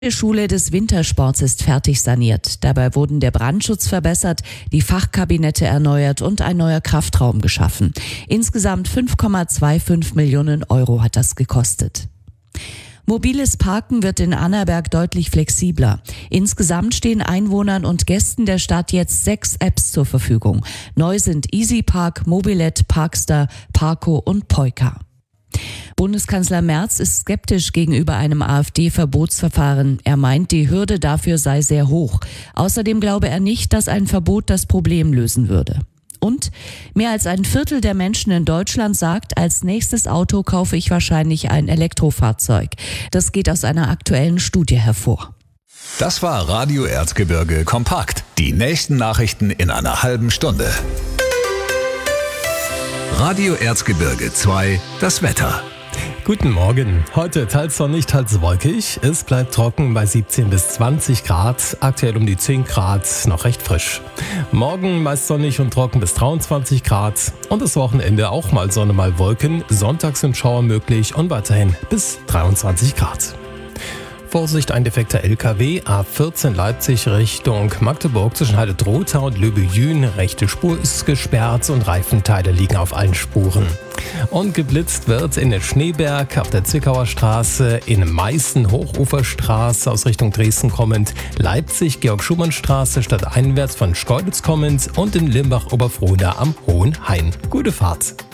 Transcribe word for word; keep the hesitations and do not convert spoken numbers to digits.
Die Schule des Wintersports ist fertig saniert. Dabei wurden der Brandschutz verbessert, die Fachkabinette erneuert und ein neuer Kraftraum geschaffen. Insgesamt fünf Komma fünfundzwanzig Millionen Euro hat das gekostet. Mobiles Parken wird in Annaberg deutlich flexibler. Insgesamt stehen Einwohnern und Gästen der Stadt jetzt sechs Apps zur Verfügung. Neu sind EasyPark, Mobilet, Parkstar, Parko und Polka. Bundeskanzler Merz ist skeptisch gegenüber einem AfD-Verbotsverfahren. Er meint, die Hürde dafür sei sehr hoch. Außerdem glaube er nicht, dass ein Verbot das Problem lösen würde. Und mehr als ein Viertel der Menschen in Deutschland sagt, als nächstes Auto kaufe ich wahrscheinlich ein Elektrofahrzeug. Das geht aus einer aktuellen Studie hervor. Das war Radio Erzgebirge kompakt. Die nächsten Nachrichten in einer halben Stunde. Radio Erzgebirge zwei, das Wetter. Guten Morgen. Heute teils sonnig, teils wolkig. Es bleibt trocken bei siebzehn bis zwanzig Grad. Aktuell um die zehn Grad, noch recht frisch. Morgen meist sonnig und trocken bis dreiundzwanzig Grad. Und das Wochenende auch mal Sonne, mal Wolken. Sonntags sind Schauer möglich und weiterhin bis dreiundzwanzig Grad. Vorsicht, ein defekter L K W, A vierzehn Leipzig Richtung Magdeburg zwischen Heide-Drohtha und Löbe-Jühn. Rechte Spur ist gesperrt und Reifenteile liegen auf allen Spuren. Und geblitzt wird in den Schneeberg auf der Zwickauer Straße, in Meißen Hochuferstraße aus Richtung Dresden kommend, Leipzig Georg-Schumann-Straße stadteinwärts von Schkeuditz kommend und in Limbach-Oberfrohna am Hohen Hain. Gute Fahrt!